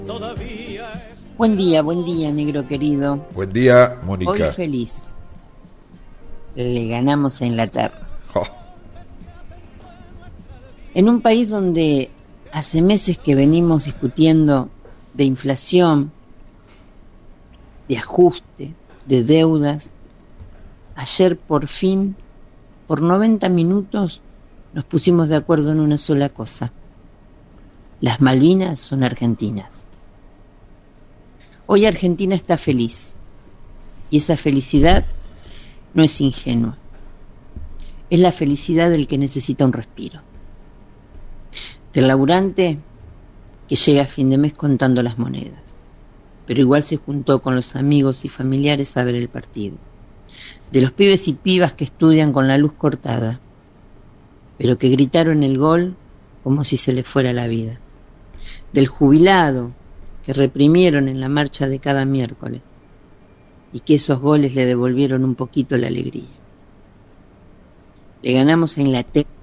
Buen día, negro querido. Buen día, Mónica. Hoy feliz. Le ganamos a Inglaterra. Oh. En un país donde hace meses que venimos discutiendo de inflación, de ajuste, de deudas, ayer por fin, por 90 minutos, nos pusimos de acuerdo en una sola cosa. Las Malvinas son argentinas. Hoy Argentina está feliz, y esa felicidad no es ingenua. Es la felicidad del que necesita un respiro. Del laburante que llega a fin de mes contando las monedas, pero igual se juntó con los amigos y familiares a ver el partido. De los pibes y pibas que estudian con la luz cortada, pero que gritaron el gol como si se les fuera la vida. Del jubilado que reprimieron en la marcha de cada miércoles y que esos goles le devolvieron un poquito la alegría. Le ganamos a Inglaterra